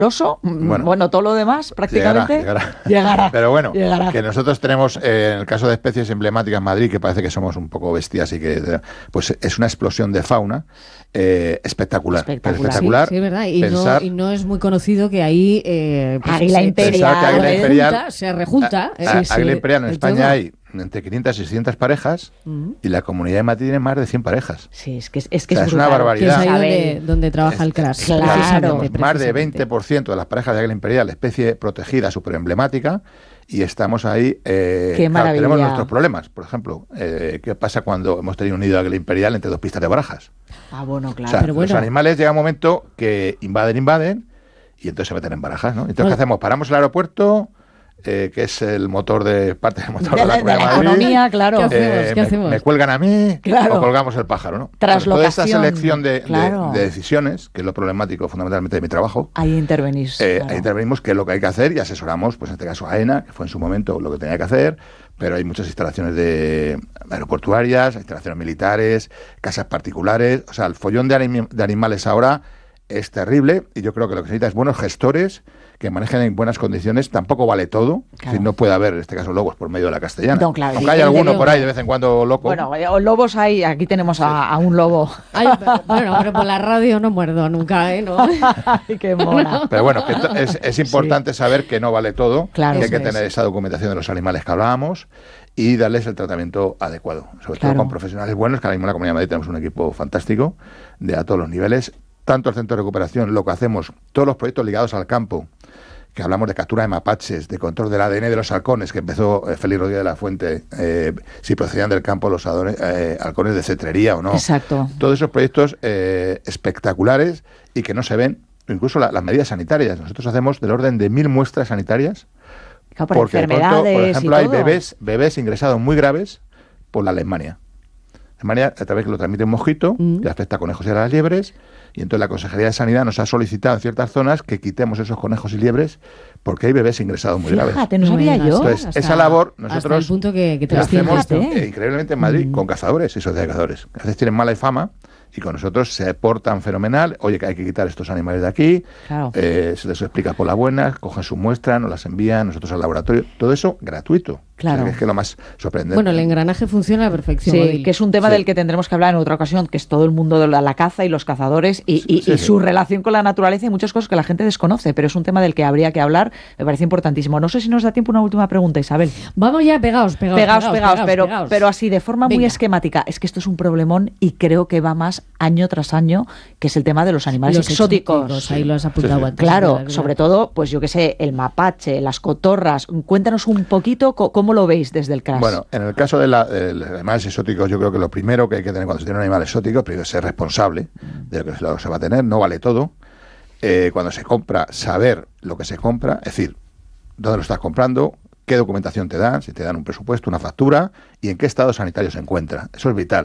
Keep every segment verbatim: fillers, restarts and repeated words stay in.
oso, bueno, bueno, todo lo demás prácticamente llegará, llegará. llegará. Pero bueno, llegará. que nosotros tenemos, eh, en el caso de especies emblemáticas en Madrid, que parece que somos un poco bestias y que pues es una explosión de fauna eh, espectacular. Espectacular. espectacular Sí, sí, es verdad. Y, pensar, no, y no es muy conocido que ahí eh, pues, Águila se, imperial, que Águila imperial se rejunta. A, eh, a, sí, Águila imperial en el España todo. hay entre quinientas y seiscientas parejas Uh-huh. y la Comunidad de Madrid tiene más de cien parejas. Sí, es que es, es, que O sea, es, es una brutal. barbaridad. Que es ahí Isabel. donde, donde trabaja el crash. Claro. precisamente, Más de precisamente. veinte por ciento de las parejas de águila imperial, especie protegida, súper emblemática, y estamos ahí. Eh, Qué claro, maravilla. tenemos nuestros problemas. Por ejemplo, eh, ¿qué pasa cuando hemos tenido un nido de águila imperial entre dos pistas de barajas? Ah, bueno, claro. O sea, Pero bueno. los animales llega un momento que invaden, invaden, y entonces se meten en barajas, ¿no? Entonces, Bueno. ¿qué hacemos? Paramos el aeropuerto, eh, que es el motor de parte del motor de de, la, la de Comunidad la de Madrid. economía, claro. ¿Qué hacemos? Eh, ¿Qué me, hacemos? me cuelgan a mí Claro. o colgamos el pájaro, ¿no? Traslocación. Toda esta selección de, de- Claro. de decisiones, que es lo problemático fundamentalmente de mi trabajo, Ahí intervenís. eh, claro. ahí intervenimos qué es lo que hay que hacer y asesoramos, pues en este caso a AENA, que fue en su momento lo que tenía que hacer, pero hay muchas instalaciones de aeroportuarias, instalaciones militares, casas particulares, o sea, el follón de, anim- de animales ahora es terrible y yo creo que lo que se necesita es buenos gestores que manejen en buenas condiciones. Tampoco vale todo, Claro. si no puede haber en este caso lobos por medio de la castellana. No, claro, Aunque hay evidentemente alguno por no. ahí de vez en cuando loco. Bueno, eh, lobos hay, aquí tenemos a, a un lobo. Ay, pero- bueno, pero por la radio no muerdo nunca, ¿eh? ¿No? Ay, qué mona. Pero bueno, que to- es, es importante saber que no vale todo, Claro. que hay que Eso es. tener esa documentación de los animales que hablábamos y darles el tratamiento adecuado, sobre Claro. todo con profesionales buenos, que ahora mismo en la Comunidad de Madrid tenemos un equipo fantástico de a todos los niveles, tanto el centro de recuperación, lo que hacemos, todos los proyectos ligados al campo, que hablamos de captura de mapaches, de control del A D N de los halcones, que empezó eh, Félix Rodríguez de la Fuente, eh, si procedían del campo los adone- eh, halcones de cetrería o no. Exacto. Todos esos proyectos eh, espectaculares y que no se ven, incluso la- las medidas sanitarias. Nosotros hacemos del orden de mil muestras sanitarias, Claro, por porque de pronto, enfermedades por y ejemplo, hay todo. bebés, bebés ingresados muy graves por la leishmania. Leishmania, a través que lo transmite un mosquito, Mm. que afecta a conejos y a las liebres, y entonces la Consejería de Sanidad nos ha solicitado en ciertas zonas que quitemos esos conejos y liebres porque hay bebés ingresados muy graves. Fíjate, no me sabía digas, yo. ¿eh? Entonces, Hasta- esa labor hasta nosotros el punto que, que te la extiendes, hacemos Fíjate. eh, increíblemente en Madrid Mm. con cazadores y sociedades de cazadores. A veces tienen mala fama y con nosotros se portan fenomenal. Oye, que hay que quitar estos animales de aquí. Claro. Eh, se les explica por la buena, cogen su muestra, nos las envían, nosotros al laboratorio. Todo eso gratuito. Claro. O sea, que es que lo más sorprendente. Bueno, el engranaje funciona a la perfección. Sí, Odil. que es un tema Sí. del que tendremos que hablar en otra ocasión, que es todo el mundo de la, la caza y los cazadores y, y- Sí, y sí. su relación con la naturaleza y muchas cosas que la gente desconoce, pero es un tema del que habría que hablar, me parece importantísimo. No sé si nos da tiempo una última pregunta, Isabel. Vamos ya pegados, pegados. Pegaos, pegaos, pero, pegaos. pero así de forma muy Venga. esquemática. Es que esto es un problemón y creo que va más año tras año, que es el tema de los animales Los exóticos. Ahí lo has apuntado Sí, sí. antes. Claro, es verdad, es sobre verdad. todo, pues yo qué sé, el mapache, las cotorras. Cuéntanos un poquito co- cómo lo veis desde el crash. Bueno, en el caso de, la- de los animales exóticos, yo creo que lo primero que hay que tener cuando se tiene un animal exótico, primero es ser responsable de lo que se- lo que se va a tener, no vale todo. Eh, cuando se compra, saber lo que se compra, es decir, dónde lo estás comprando, qué documentación te dan, si te dan un presupuesto, una factura y en qué estado sanitario se encuentra. Eso es vital.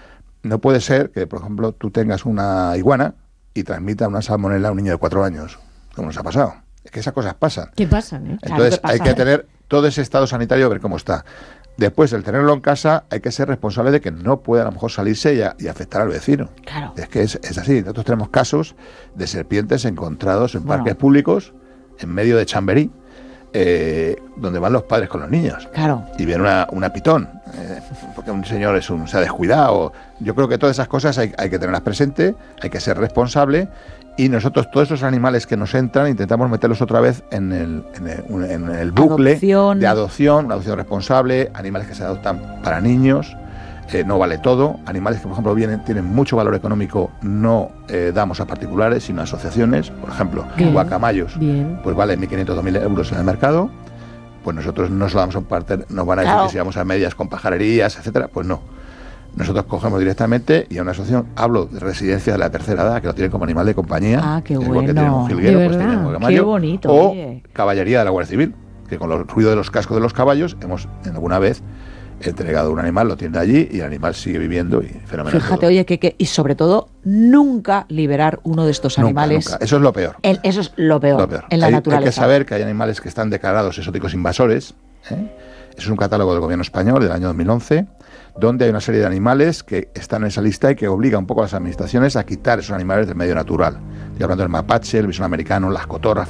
No puede ser que, por ejemplo, tú tengas una iguana y transmita una salmonela a un niño de cuatro años, como nos ha pasado. Es que esas cosas pasan. ¿Qué pasan, eh? Claro Entonces que pasa, hay que ¿eh? tener todo ese estado sanitario, ver cómo está. Después, el tenerlo en casa, hay que ser responsable de que no pueda a lo mejor salirse y, a- y afectar al vecino. Claro. Es que es, es así. Nosotros tenemos casos de serpientes encontrados en Bueno. parques públicos, en medio de Chamberí, eh, donde van los padres con los niños. Claro. Y ven una, una pitón, eh, porque un señor es un, se ha descuidado. Yo creo que todas esas cosas hay, hay que tenerlas presente, hay que ser responsable. Y nosotros, todos esos animales que nos entran, intentamos meterlos otra vez en el, en el, un- en el bucle Adopción. de adopción, una adopción responsable, animales que se adoptan para niños, eh, no vale todo, animales que, por ejemplo, vienen, tienen mucho valor económico, no eh, damos a particulares, sino a asociaciones, por ejemplo, Bien. guacamayos, Bien. pues vale mil quinientos, dos mil euros en el mercado, pues nosotros no se lo damos a un parte, nos van a decir Claro. que si vamos a medias con pajarerías, etcétera, pues no. Nosotros cogemos directamente y a una asociación, hablo de residencia de la tercera edad, que lo tienen como animal de compañía. Ah, qué igual que tienen bueno. un jilguero, De pues verdad. tienen un Qué guacamayo. bonito, O oye. caballería de la Guardia Civil, que con los ruidos de los cascos de los caballos hemos en alguna vez entregado un animal, lo tienen allí y el animal sigue viviendo y fenomenal. Fíjate, todo. oye, que, que- y sobre todo, nunca liberar uno de estos Nunca, animales. nunca. Eso es lo peor. El- eso es lo peor, Lo peor. en la hay, naturaleza. hay que saber que hay animales que están declarados exóticos invasores. ¿eh? Eso es un catálogo del gobierno español del año dos mil once, donde hay una serie de animales que están en esa lista y que obliga un poco a las administraciones a quitar esos animales del medio natural. Estoy hablando del mapache, el bisón americano, las cotorras